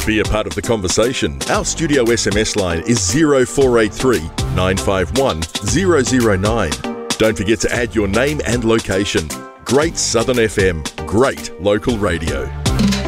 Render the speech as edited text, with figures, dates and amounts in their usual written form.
Be a part of the conversation. Our studio SMS line is 0483 951 009. Don't forget to add your name and location. Great Southern FM, great local radio.